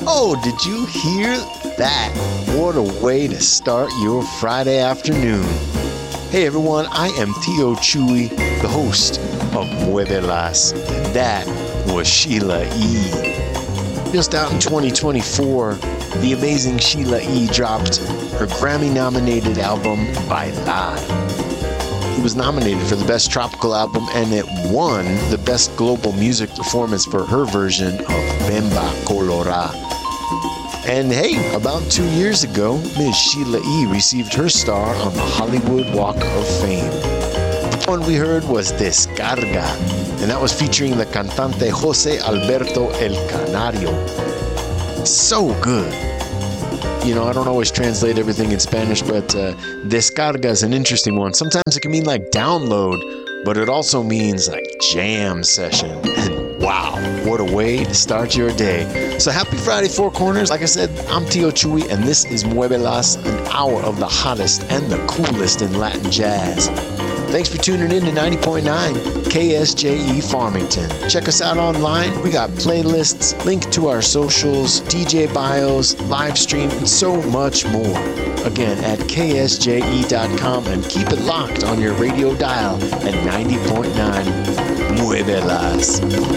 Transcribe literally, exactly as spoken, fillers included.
Oh, did you hear that? What a way to start your Friday afternoon. Hey everyone, I am Tio Chewy, the host of Muevelas. That was Sheila E. Just out in twenty twenty-four, the amazing Sheila E. dropped her Grammy-nominated album, Bailar. It was nominated for the Best Tropical Album, and it won the Best Global Music Performance for her version of Bemba Colora. And hey, about two years ago, Miz Sheila E. received her star on the Hollywood Walk of Fame. The one we heard was Descarga, and that was featuring the cantante Jose Alberto El Canario. So good. You know, I don't always translate everything in Spanish, but uh, descarga is an interesting one. Sometimes it can mean like download, but it also means like jam session. And wow, what a way to start your day. So happy Friday, Four Corners. Like I said, I'm Tio Chewy, and this is Muevelas, an hour of the hottest and the coolest in Latin jazz. Thanks for tuning in to ninety point nine K S J E Farmington. Check us out online. We got playlists, link to our socials, D J bios, live stream, and so much more. Again, at K S J E dot com, and keep it locked on your radio dial at ninety point nine Muevelas.